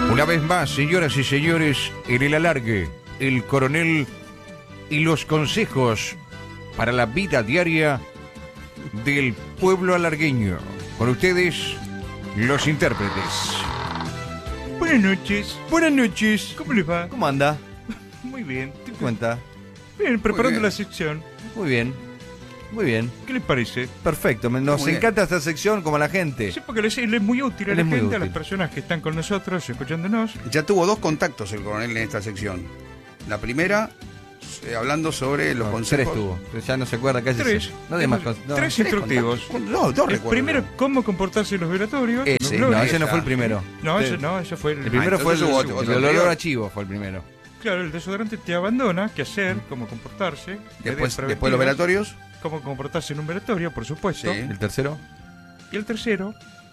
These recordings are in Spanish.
Una vez más, señoras y señores, en el alargue, el coronel y los consejos para la vida diaria del pueblo alargueño. Con ustedes, los intérpretes. Buenas noches. Buenas noches. ¿Cómo les va? ¿Cómo anda? Muy bien. ¿Qué cuenta? Bien, preparando bien. la sección. Muy bien. Muy bien. ¿Qué les parece? Perfecto. Nos Muy encanta esta sección como a la gente. Sí, porque él es muy útil a Él la es muy gente, a las útil. personas que están con nosotros, escuchándonos. Ya tuvo 2 contactos el coronel en esta sección. La primera, hablando sobre los No, consejos. 3 tuvo. Ya no se acuerda casi. Tres. No de más. No. 3 Tres instructivos. contactos. No, 2 El recuerdo. primero, cómo comportarse en los velatorios. Ese, No, Gloria. ese no fue el primero. No, eso fue el El primero fue el, entonces hubo otro el olor anterior. a chivo, fue el primero. Claro, el desodorante te abandona, qué hacer, cómo comportarse. Después medidas los velatorios. Cómo comportarse en un velatorio, por supuesto. Sí. ¿El tercero? Y el tercero,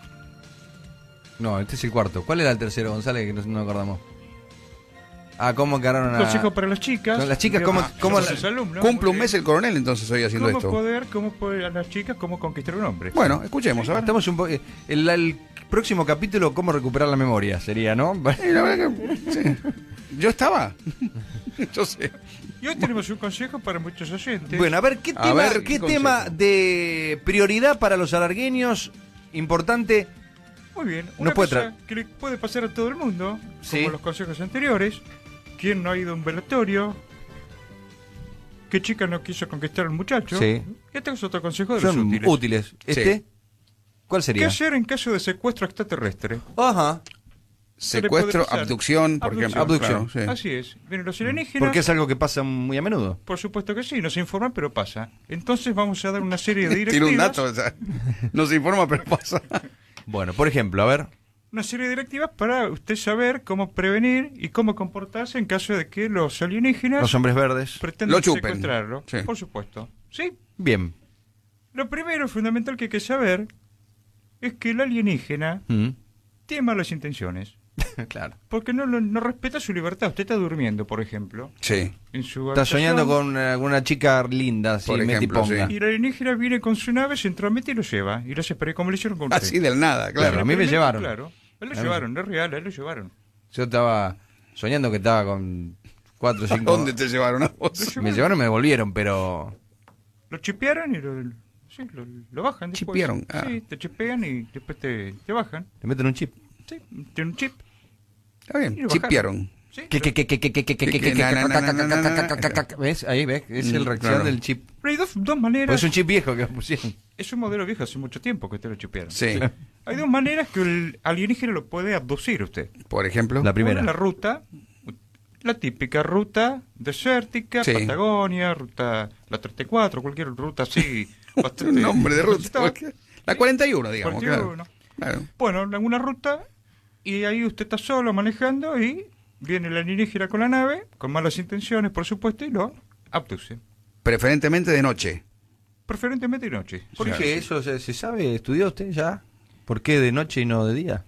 No, este es el cuarto. ¿Cuál era el tercero, González, que no acordamos? Ah, ¿cómo agarraron a...? consejo para las chicas. Las chicas, ¿cómo- Digamos, cómo sus alumnos, Cumple un muy mes bien. el coronel entonces hoy haciendo esto. Cómo poder a las chicas, cómo conquistar un hombre. Bueno, escuchemos, a ver. Estamos un poco... El próximo capítulo, ¿cómo recuperar la memoria? Sería, ¿no? La verdad que sí. Yo estaba. Yo sé. Y hoy tenemos un consejo para muchos oyentes. Bueno, a ver, ¿qué A tema, ver, qué ¿qué tema consejo? de prioridad para los alargueños importante? Muy bien. no Una puede cosa que le puede pasar a todo el mundo, Sí. como los consejos anteriores. ¿Quién no ha ido a un velatorio? ¿Qué chica no quiso conquistar al muchacho? Sí. Este es otro consejo de los Son útiles. útiles. ¿Este? ¿Cuál ¿Qué sería? hacer en caso de secuestro extraterrestre? Ajá. Secuestro, podría pasar? abducción, por ejemplo. Abducción. Claro, sí. Así es. Vienen los alienígenas. Porque es algo que pasa muy a menudo. Por supuesto que sí, nos informan, pero pasa. Entonces vamos a dar una serie de Tiene directivas. un dato, o sea, no se informa, pero pasa. Bueno, por ejemplo, a ver. Una serie de directivas para usted saber cómo prevenir y cómo comportarse en caso de que los alienígenas Los hombres verdes. pretendan Lo chupen. secuestrarlo. Sí. Por supuesto. Sí. Bien. Lo primero fundamental que hay que saber es que el alienígena Mm. tiene malas intenciones. Claro. Porque no respeta su libertad. Usted está durmiendo, por ejemplo, Sí. en su Está soñando habitación, con alguna chica linda, así, Por mete y ejemplo, ponga. sí. y el alienígena viene con su nave, se entromete y lo lleva. Y lo hace esperar como le hicieron con usted. Así del nada, Claro, claro. a mí me llevaron. Claro. Él lo A mí- llevaron, es real, él lo llevaron. Yo estaba soñando que estaba con 4 o ¿A 5... dónde te llevaron a vos? Me llevaron y me devolvieron, pero... Lo chipearon y lo bajan después. Chipearon, ah. Sí, te chipean y después te bajan. Le meten un chip. Sí, tiene un chip. Está Y bien, lo chipearon. Sí, ¿Ves? Ahí ves, es el reacción Claro. del chip. pero hay dos maneras. Pues es un chip viejo que pusieron. Es un modelo viejo, hace mucho tiempo que te lo chipearon. Sí. Hay dos maneras que el alienígena lo puede abducir usted. Por ejemplo. La primera. Una, la ruta, la típica ruta desértica, Sí. Patagonia, ruta la 34, cualquier ruta así. bastante Un nombre de ruta. transitada. cualquier- La 41, digamos. 41. Claro. Bueno, en una ruta y ahí usted está solo manejando y viene el alienígena con la nave, con malas intenciones, por supuesto, y lo abduce. Preferentemente de noche. Preferentemente de noche. ¿Por qué eso se sabe? ¿Estudió usted ya? ¿Por qué de noche y no de día?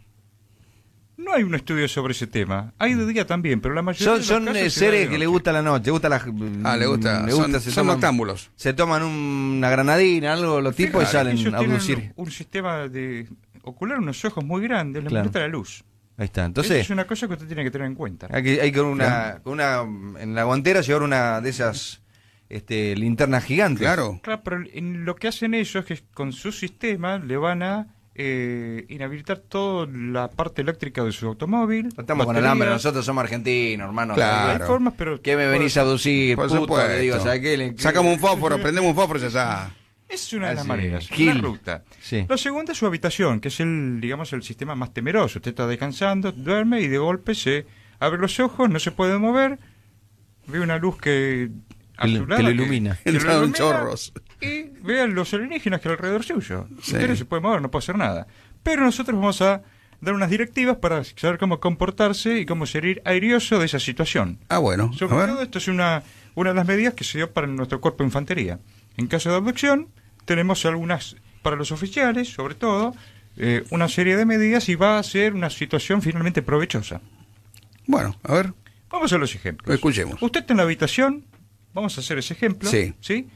No hay un estudio sobre ese tema. Hay de día también, pero la mayoría de Son los casos se da seres de que le noche. gusta la noche, le gusta la... Le gusta. se Son toman- noctámbulos. Se toman una granadina, algo, los tipos y Fíjate, salen ellos a tienen abducir. un sistema de ocular, unos ojos muy grandes, les Claro. molesta la luz. Ahí está. Esa Entonces, es una cosa que usted tiene que tener en cuenta. hay con una en la guantera llevar una de esas linternas gigantes. Claro. Claro, pero en lo que hacen ellos es que con su sistema le van a inhabilitar toda la parte eléctrica de su automóvil. Estamos con baterías. el hambre, nosotros somos argentinos, hermano. Claro. Hay formas, pero ¿Qué me venís a abducir? Por Puto, supuesto. le digo, ¿sabes qué? Sacamos un fósforo, prendemos un fósforo y ya está. es una de las Así, maneras. Gil. La ruta. Sí. La segunda es su habitación, que es el sistema más temeroso. Usted está descansando, duerme y de golpe se abre los ojos, no se puede mover, ve una luz que azulada que lo ilumina. que lo Entraron ilumina, chorros. y ve a los alienígenas que hay alrededor suyo. Sí. Usted no se puede mover, no puede hacer nada. Pero nosotros vamos a dar unas directivas para saber cómo comportarse y cómo salir airioso de esa situación. Ah, bueno. Sobre A todo ver. esto es una de las medidas que se dio para nuestro cuerpo de infantería. En caso de abducción, tenemos algunas, para los oficiales, sobre todo, una serie de medidas y va a ser una situación finalmente provechosa. Bueno, a ver. Vamos a los ejemplos. Escuchemos. Usted está en la habitación, vamos a hacer ese ejemplo. Sí.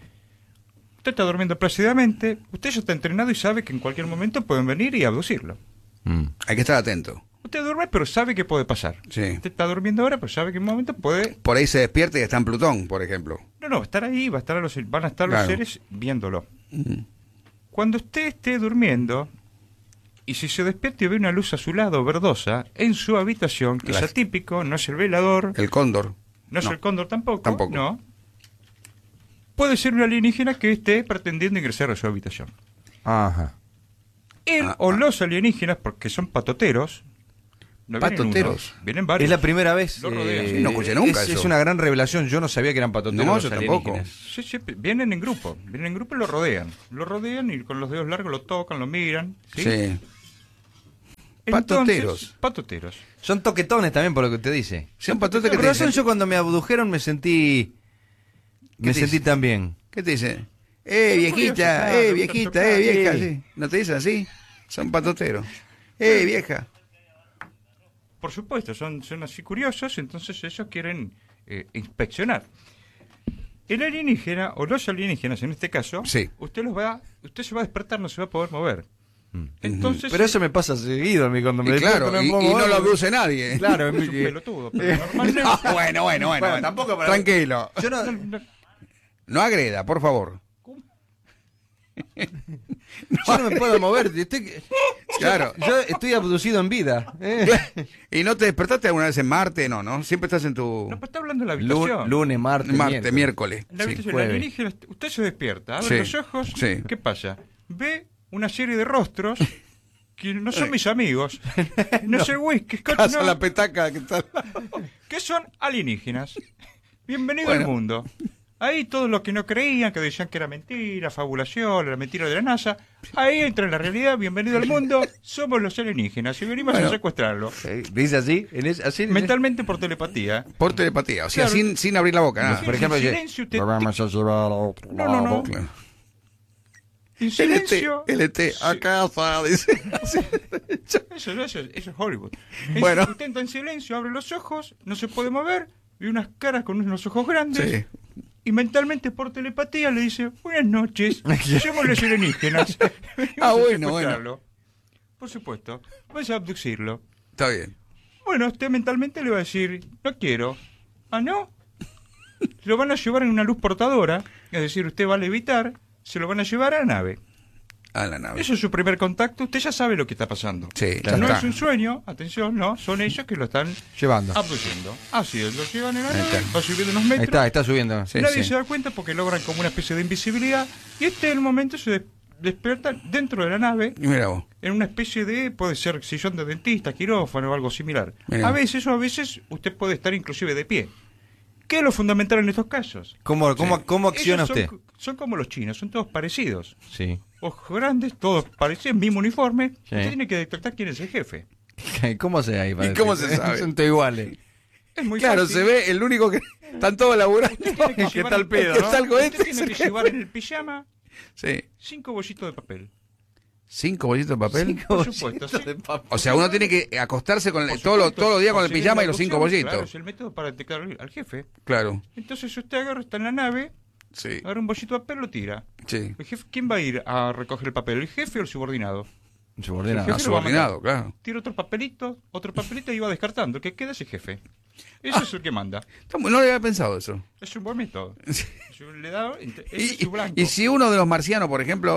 Usted está durmiendo plácidamente, usted ya está entrenado y sabe que en cualquier momento pueden venir y abducirlo. Hay que estar atento. Usted duerme, pero sabe que puede pasar. Sí. Usted está durmiendo ahora, pero sabe que en un momento puede... Por ahí se despierta y está en Plutón, por ejemplo. No, estar ahí, van a estar los Claro. seres viéndolo. Cuando usted esté durmiendo, y si se despierta y ve una luz azulada o verdosa en su habitación, que es Las- atípico, no es el velador, El cóndor. no es el cóndor tampoco, Tampoco. no. Puede ser un alienígena que esté pretendiendo ingresar a su habitación. Ajá. Él o los alienígenas, porque son patoteros. No vienen Patoteros. uno, vienen varios. Es la primera vez. Lo rodean. Sí, no escuché nunca es eso. una gran revelación. Yo no sabía que eran patoteros No, los yo tampoco. alienígenas. Sí, vienen en grupo. Vienen en grupo y lo rodean. Lo rodean y con los dedos largos lo tocan, lo miran. ¿sí? Sí. Entonces, Patoteros. Patoteros. Son toquetones también, por lo que usted dice. Son patotes que Por te razón, dicen. yo cuando me abdujeron me sentí... ¿Qué Me te sentí dice? tan bien. ¿Qué te dicen? Son Viejita, curiosos, claro, viejita, claro. vieja. Sí. Sí. ¿No te dicen así? Son patoteros. Vieja. Por supuesto, son así curiosos, entonces ellos quieren inspeccionar. El alienígena, o los alienígenas en este caso, Sí. usted se va a despertar, no se va a poder mover. Entonces, Pero eso me pasa seguido a mí cuando me Y despierto, claro, me y pongo no lo mal. abduce nadie. Claro, es un pelotudo, pero normalmente... No, bueno. Bueno, tampoco para- Tranquilo. Yo no... No agreda, por favor. Yo no me puedo mover. Claro. Yo estoy abducido en vida. ¿Y no te despertaste alguna vez en Marte? No. Siempre estás en tu No, pero está hablando de la habitación. Lunes, martes, miércoles. En la Sí. habitación, el jueves. alienígena, usted se despierta, abre Sí, los ojos, sí. ¿qué pasa? Ve una serie de rostros que no son mis amigos, no es el whisky, Casa no, la petaca que está. que son alienígenas. Bienvenido Bueno. al mundo. Ahí todos los que no creían, que decían que era mentira, fabulación, la mentira de la NASA, ahí entra en la realidad, bienvenido al mundo, somos los alienígenas y venimos a secuestrarlo. ¿Dice así? Así Mentalmente por telepatía. Por telepatía, o sea, Claro. sin abrir la boca, nada. Imagínese, por ejemplo, en yo- silencio usted... Lo vamos a llevar a otro No, no, no. lado. Claro. En silencio... LT, a casa, dice. Eso es Hollywood. Bueno. Usted entra en silencio, abre los ojos, no se puede mover, y unas caras con unos ojos grandes, Sí. y mentalmente por telepatía le dice, buenas noches, somos los alienígenas. Venimos a bueno, secuestrarlo". Por supuesto, vas a abducirlo. Está bien. Bueno, usted mentalmente le va a decir, no quiero. ¿Ah, no? Lo van a llevar en una luz portadora, es decir, usted va a levitar, se lo van a llevar a la nave. A la nave. Eso es su primer contacto, usted ya sabe lo que está pasando. Sí, ya No está. es un sueño, atención, no, son ellos que lo están Llevando. abduciendo. Así es, lo llevan en la Ahí nave, está. va subiendo unos Ahí metros, está subiendo. Sí, nadie sí. se da cuenta porque logran como una especie de invisibilidad, y este en el momento se despierta dentro de la nave, Y mira vos. en una especie de, puede ser sillón de dentista, quirófano o algo similar. Mirá. A veces usted puede estar inclusive de pie. ¿Qué es lo fundamental en estos casos? ¿Cómo acciona Ellos usted? son como los chinos, son todos parecidos. Sí. Ojos grandes, todos parecidos, mismo uniforme. Sí. Usted tiene que detectar quién es el jefe. ¿Cómo se ahí? ¿Y cómo se sabe? Son todos iguales. Es muy Claro, fácil. se ve el único que están todos laburando. Usted tiene que ¿Qué llevar- tal pedo, ¿Qué no? tal cohete? Usted tiene que llevar en el pijama Sí. 5 bollitos de papel. 5 bollitos de papel. Por supuesto, sí. O sea, uno tiene que acostarse con Por todos supuesto, los días con el conseguir pijama la y los 5 inducción, Claro, bollitos. es el método para detectar al jefe. Claro. Entonces usted agarra, está en la nave, Sí. agarra un bollito de papel, lo tira. Sí. El jefe, ¿quién va a ir a recoger el papel? ¿El jefe o el subordinado? Subordinado. El A jefe lo va a subordinado, mandar. claro. Tira otro papelito y va descartando. El que queda es el jefe. Eso es el que manda. No lo había pensado eso. Es un buen método. Le da, ese es su blanco. Y si uno de los marcianos, por ejemplo,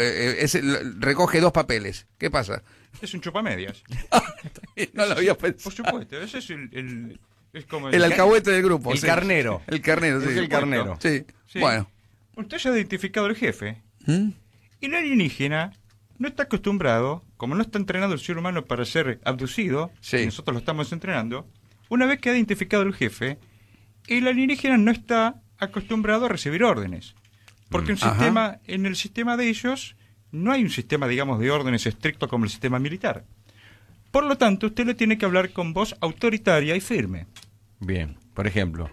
recoge 2 papeles, ¿qué pasa? Es un chupamedias. No lo había Por pensado. supuesto, ese es es como El alcahuete del grupo. El sí. carnero. El carnero, sí. Es el carnero. Sí. Sí. Bueno. Usted ya ha identificado al jefe. ¿Mm? Y el alienígena no está acostumbrado, como no está entrenado el ser humano para ser abducido, Sí. y nosotros lo estamos entrenando, una vez que ha identificado el jefe, el alienígena no está acostumbrado a recibir órdenes. Porque Ajá. en el sistema de ellos no hay un sistema, digamos, de órdenes estricto como el sistema militar. Por lo tanto, usted le tiene que hablar con voz autoritaria y firme. Bien, por ejemplo.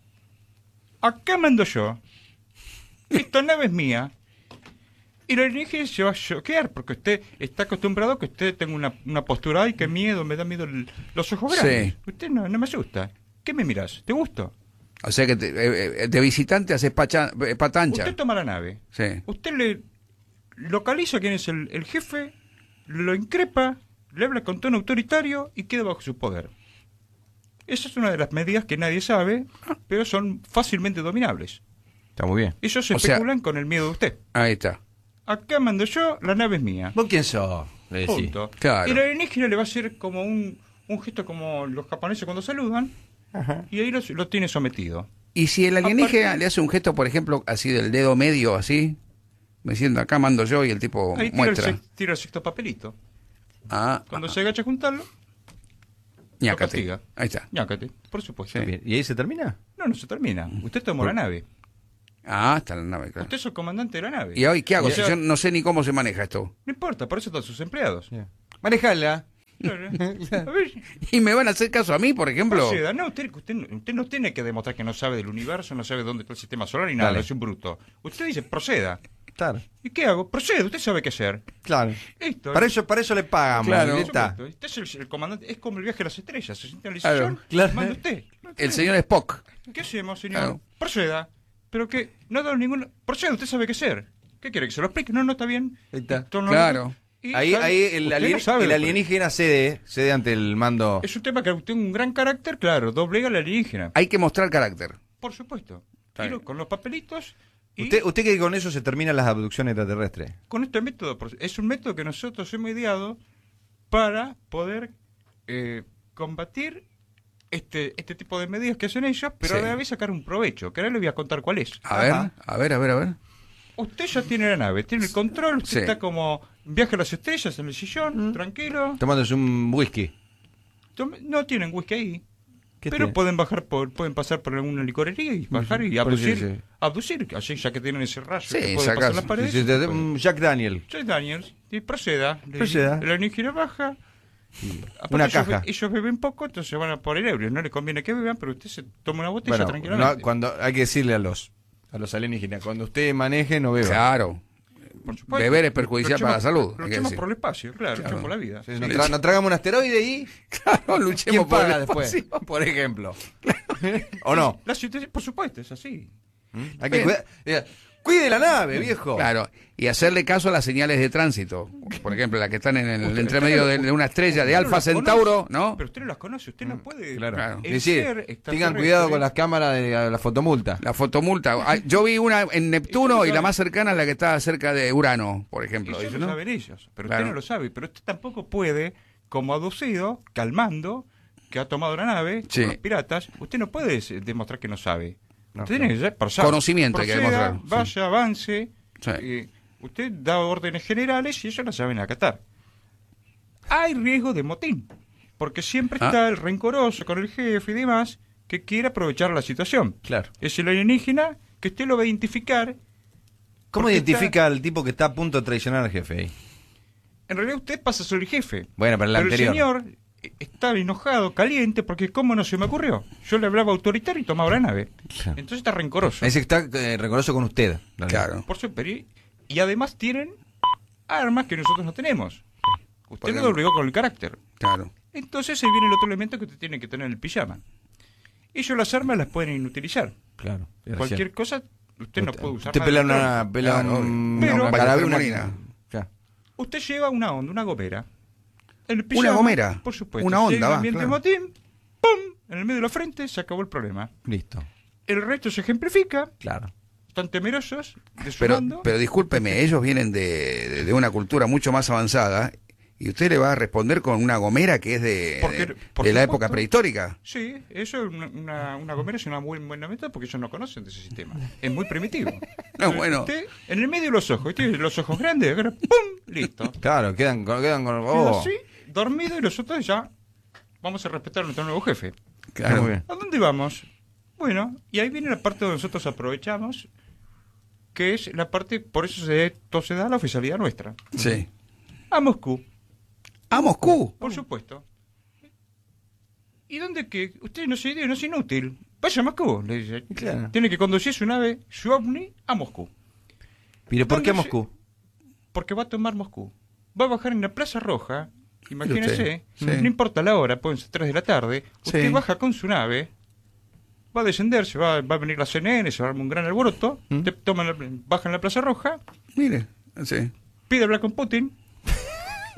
Acá mando yo. Esta nave es mía. Y el alienígena se va a choquear porque usted está acostumbrado a que usted tenga una postura. ¡Ay, qué miedo! Me da miedo los ojos grandes. Sí. Usted no me asusta. ¿Qué me mirás? ¿Te gusto? O sea que de visitante haces patancha. Usted toma la nave. Sí. Usted le localiza quién es el jefe, lo increpa, le habla con tono autoritario y queda bajo su poder. Esa es una de las medidas que nadie sabe, pero son fácilmente dominables. Está muy bien. Ellos se O sea- especulan con el miedo de usted. Ahí está. Acá mando yo, la nave es mía. ¿Vos quién sos? Le decís. Punto. Claro. Y el alienígena le va a hacer como un gesto como los japoneses cuando saludan, y ahí lo tiene sometido. Y si el alienígena Aparte- le hace un gesto, por ejemplo, así del dedo medio, así, me siento acá, mando yo y el tipo Ahí tira muestra. tira el sexto papelito. Cuando Ah, se agacha a juntarlo, ñácate. castiga. Ahí está. ñácate, por supuesto. Bien. ¿Y ahí se termina? No se termina. Usted tomó la nave. Ah, está la nave, claro. Usted es el comandante de la nave. ¿Y hoy qué hago? O Si sea, yo no sé ni cómo se maneja esto. No importa, por eso están sus empleados. Manejala. Claro. A ver, ¿Y me van a hacer caso a mí, por ejemplo? proceda. No, usted no tiene que demostrar que no sabe del universo, no sabe dónde está el sistema solar ni nada, Dale. es un bruto. Usted dice, proceda. Claro. ¿Y qué hago? Proceda, usted sabe qué hacer. Claro. Listo. Para eso le pagamos. Claro. ya está. Usted es el comandante, es como el viaje a las estrellas, se siente en el Claro, sillón, claro. manda usted. El señor Spock. ¿Qué hacemos, señor? Claro. Proceda. Pero que no ha dado ningún... Proceda, usted sabe qué hacer. ¿Qué quiere? ¿Que se lo explique? No, está bien. Ahí está. Entonces, Claro. y Ahí sabe- el, usted no sabe el lo que- alienígena cede ante el mando. Es un tema que tiene un gran carácter, claro, doblega al alienígena. Hay que mostrar carácter. Por supuesto. Está Y bien. con los papelitos y Usted que con eso se terminan las abducciones extraterrestres. con este método. Es un método que nosotros hemos ideado para poder combatir este tipo de medidas que hacen ellos, pero Sí. a la vez sacar un provecho, que ahora le voy a contar cuál es. A ver, Ajá. a ver, a ver, a ver. Usted ya tiene la nave, tiene el control, usted Sí. está como viaje a las estrellas en el sillón, tranquilo. Tomándose un whisky. No tienen whisky ahí. ¿Qué Pero tiene? pueden pasar por alguna licorería y bajar y por eso abducir, sí. abducir, así ya que tienen ese rayo Sí, que puede sacas- pasar las paredes. Sí, sí, un Jack Daniel. Jack Daniels, y proceda. Proceda. El alienígena baja. Aparte Una ellos caja. Ellos beben poco, entonces van a por el ebrio. No les conviene que beban, pero usted se toma una botella Bueno, tranquilamente. cuando hay que decirle a los alienígenas, cuando usted maneje no beba. Claro. Por supuesto. Beber es perjudicial para la salud, hay que Luchemos decir. por el espacio, claro, luchemos por la vida. Sí, nos tragamos un asteroide y Claro, ¿quién luchemos por paga el después? espacio. Por ejemplo. ¿O no? La situación, por supuesto, es así. Hay que cuide la nave, viejo. Claro, y hacerle caso a las señales de tránsito. Por ejemplo, las que están en el entremedio de una estrella de Usted no Alfa las Centauro, conoce, ¿no? Pero usted no las conoce, usted no puede. Claro. Es decir, ser tengan extraterrestre. cuidado con las cámaras de la fotomulta. La fotomulta. Ah, yo vi una en Neptuno y la más cercana es la que está cerca de Urano, por ejemplo. Eso dice, lo ¿no? saben ellos, pero Claro. usted no lo sabe. Pero usted tampoco puede, como aducido, calmando, que ha tomado la nave, Sí. con los piratas, usted no puede demostrar que no sabe. No, Usted tiene que ser persona. Conocimiento hay que Proceda, demostrar, sí. Vaya, avance. Sí. Usted da órdenes generales y ellos las saben acatar. Hay riesgo de motín, porque siempre Ah. está el rencoroso con el jefe y demás que quiere aprovechar la situación. Claro. Es el alienígena que usted lo va a identificar. ¿Cómo porque identifica al tipo que está a punto de traicionar al jefe ahí? En realidad usted pasa a ser el jefe. Bueno, pero el Pero anterior. el señor está enojado, caliente, porque ¿cómo no se me ocurrió? Yo le hablaba autoritario y tomaba la nave. Claro. Entonces está rencoroso. Ese que está rencoroso con usted. Claro. Por su y además tienen armas que nosotros no tenemos. Usted lo ejemplo. obligó con el carácter. Claro. Entonces ahí viene el otro elemento que usted tiene que tener en el pijama. Ellos las armas las pueden inutilizar. Claro. Cualquier cosa, usted no puede usar. Usted nada pelea de control. una, pelea Claro, un- pero- una carabina. Molina. Ya. Usted lleva una onda, una gomera. En el pijama, Una gomera. Por supuesto. Una onda, Llega el va, ambiente claro. motín, ¡pum! En el medio de la frente se acabó el problema. Listo. El resto se ejemplifica. Claro. Están temerosos de su Pero, mando. pero discúlpeme, ellos vienen de una cultura mucho más avanzada y usted le va a responder con una gomera que es Porque, de por la supuesto. época prehistórica. Sí, eso es una gomera, es una muy buena método porque ellos no conocen de ese sistema. Es muy primitivo. No, bueno. Usted, en el medio de los ojos, ¿viste? Los ojos grandes, agarra, ¡pum! Listo. Claro, quedan con. Queda Oh. así, dormido y nosotros ya vamos a respetar a nuestro nuevo jefe. Está muy bien. ¿A dónde vamos? Bueno, y ahí viene la parte donde nosotros aprovechamos, que es la parte, por eso todo se da la oficialidad nuestra. Sí. A Moscú, ¿A Moscú? por supuesto. ¿Y dónde que? Usted no es inútil. Vaya a Moscú, le dice. Claro. Tiene que conducir su nave, su ovni, a Moscú. Pero ¿por qué a ¿Dónde Moscú? Porque va a tomar Moscú. Va a bajar en la Plaza Roja, imagínese, usted, sí. no importa la hora, pueden ser 3 de la tarde, usted Sí. baja con su nave, va a descender, va a venir la CNN, se va a armar un gran alboroto, usted baja en la Plaza Roja, Mire, sí. pide hablar con Putin,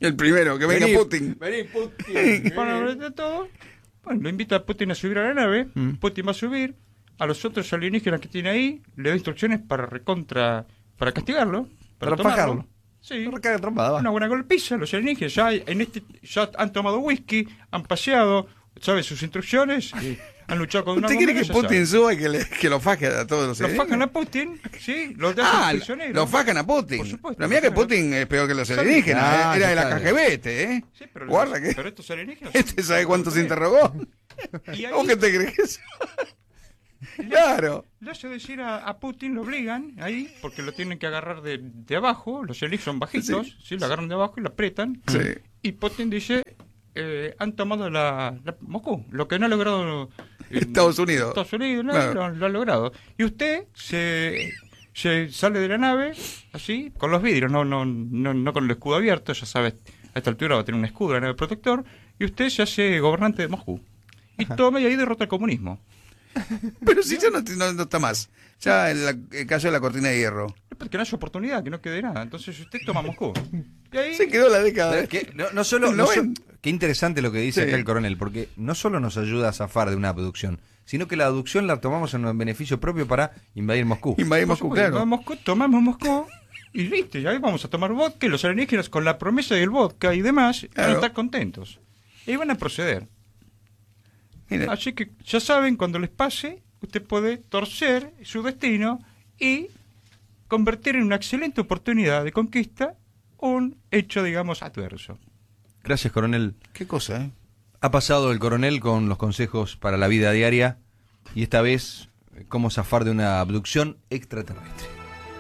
El primero, que venga Vení, Putin. Vení, Putin. Para de todo, bueno, lo invita a Putin a subir a la nave. Putin va a subir. A los otros alienígenas que tiene ahí, le da instrucciones para castigarlo, para tomarlo. fajarlo. Sí. Recarga trompada, va. Una buena golpiza. Los alienígenas ya han tomado whisky, han paseado, sabe sus instrucciones, y han luchado con una ¿Usted quiere gomera, que ya Putin sabe. suba y que lo faje a todos los Lo alienígenas? fajan a Putin, sí, los dejan prisioneros. lo fajan a Putin. Por supuesto, Pero mira que lo fajan a- Putin es peor que los Sabe- alienígenas. Ah, Era de la ya está. KGB este, ¿eh? Sí, pero, Guarda que... pero estos alienígenas... Este sabe cuánto se interrogó. Y ahí ¿Vos qué te crees que es? Claro. le hace decir a Putin, lo obligan ahí, porque lo tienen que agarrar de abajo, los alienígenas son bajitos, sí, lo agarran de abajo y lo apretan. Sí. Y Putin dice, han tomado la Moscú, lo que no ha logrado Estados Unidos. Estados Unidos, no, Claro. lo ha logrado. Y usted se sale de la nave, así, con los vidrios, no con el escudo abierto, ya sabes, a esta altura va a tener un escudo, la nave protector, y usted se hace gobernante de Moscú. Y toma y ahí derrota el comunismo. Pero si ya no está más. Ya el caso de la cortina de hierro. Que no haya oportunidad, que no quede nada. Entonces usted toma Moscú. Y ahí, Se quedó la década. Pero es que no solo, ¿Lo ven? qué interesante lo que dice Sí. acá el coronel, porque no solo nos ayuda a zafar de una abducción, sino que la abducción la tomamos en beneficio propio para invadir Moscú. Invadir por Moscú, supuesto, claro. tomamos Moscú y listo. Y ahí vamos a tomar vodka y los alienígenas con la promesa del vodka y demás van Claro. a estar contentos. Y van a proceder. Mire, Así que ya saben, cuando les pase, usted puede torcer su destino y convertir en una excelente oportunidad de conquista un hecho, digamos, adverso. Gracias, coronel. qué cosa, ¿eh? Ha pasado el coronel con los consejos para la vida diaria y esta vez cómo zafar de una abducción extraterrestre.